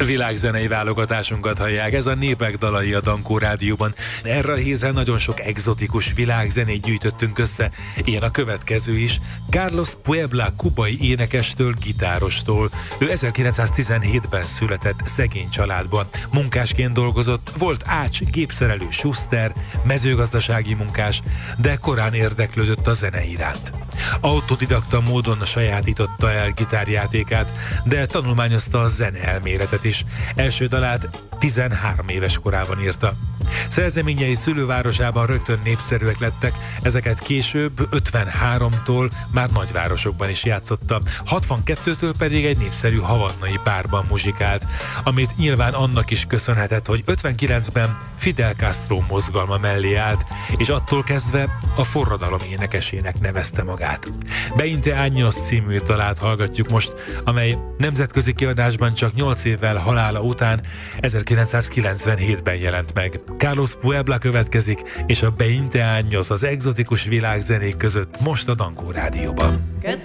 Világzenei válogatásunkat hallják, ez a Népek dalai a Dankó Rádióban. Erre a hétre nagyon sok egzotikus világzenét gyűjtöttünk össze, ilyen a következő is. Carlos Puebla kubai énekestől, gitárostól. Ő 1917-ben született szegény családban. Munkásként dolgozott, volt ács, gépszerelő, suszter, mezőgazdasági munkás, de korán érdeklődött a zene iránt. Autodidakta módon sajátította el gitárjátékát, de tanulmányozta a zeneelméletet is. Első dalát 13 éves korában írta. Szerzeményei szülővárosában rögtön népszerűek lettek, ezeket később 53-tól már nagyvárosokban is játszotta, 62-től pedig egy népszerű havannai bárban muzsikált, amit nyilván annak is köszönhetett, hogy 59-ben Fidel Castro mozgalma mellé állt, és attól kezdve a forradalom énekesének nevezte magát. Beinte Años című dalát hallgatjuk most, amely nemzetközi kiadásban csak 8 évvel halála után 1997-ben jelent meg. Carlos Puebla következik, és a Beinte Años az egzotikus világzenék között most a Dankó Rádióban.